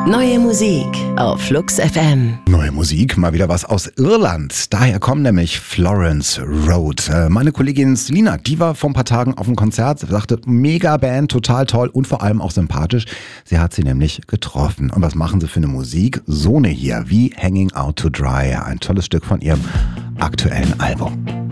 Neue Musik auf Flux FM. Neue Musik, mal wieder was aus Irland. Daher kommt nämlich Florence Road. Meine Kollegin Selina, die war vor ein paar Tagen auf dem Konzert, sagte, mega Band, total toll und vor allem auch sympathisch. Sie hat sie nämlich getroffen. Und was machen sie für eine Musik? So eine hier, wie Hanging Out to Dry, ein tolles Stück von ihrem aktuellen Album.